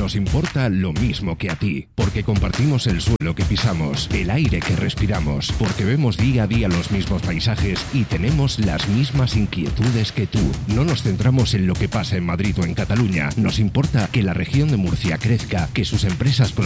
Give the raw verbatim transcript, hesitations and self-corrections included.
nos importa lo mismo que a ti, porque compartimos el suelo que pisamos, el aire que respiramos, porque vemos día a día los mismos paisajes y tenemos las mismas inquietudes que tú. No nos centramos en lo que pasa en Madrid o en Cataluña, nos importa que la región de Murcia crezca, que sus empresas